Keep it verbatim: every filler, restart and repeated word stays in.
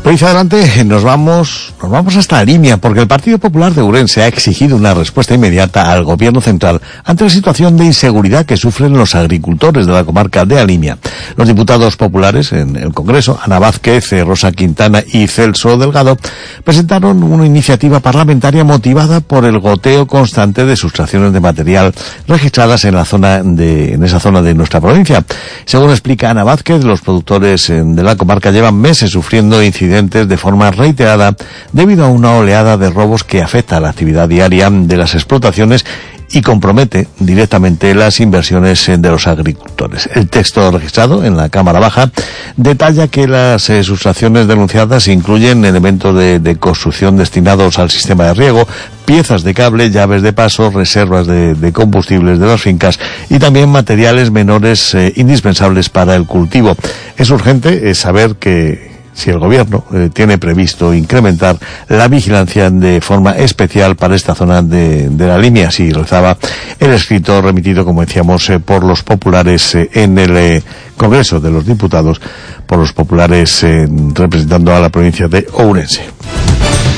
Lo dice adelante, nos vamos, nos vamos hasta la línea, porque el Partido Popular de Ourense ha exigido una respuesta inmediata al Gobierno central ante la situación de inseguridad que sufren los agricultores de la comarca de Alimia. Los diputados populares en el Congreso, Ana Vázquez, Rosa Quintana y Celso Delgado, presentaron una iniciativa parlamentaria motivada por el goteo constante de sustracciones de material registradas en la zona de, en esa zona de nuestra provincia. Según explica Ana Vázquez, los productores de la comarca llevan meses sufriendo incidentes de forma reiterada debido a una oleada de robos que afecta a la actividad diaria de las explotaciones y compromete directamente las inversiones de los agricultores. El texto registrado en la Cámara Baja detalla que las eh, sustracciones denunciadas incluyen elementos de, de construcción destinados al sistema de riego, piezas de cable, llaves de paso, reservas de, de combustibles de las fincas y también materiales menores eh, indispensables para el cultivo. Es urgente eh, saber que si el Gobierno eh, tiene previsto incrementar la vigilancia de forma especial para esta zona de, de la línea. Así rezaba el escrito remitido, como decíamos, eh, por los populares eh, en el eh, Congreso de los Diputados, por los populares eh, representando a la provincia de Ourense.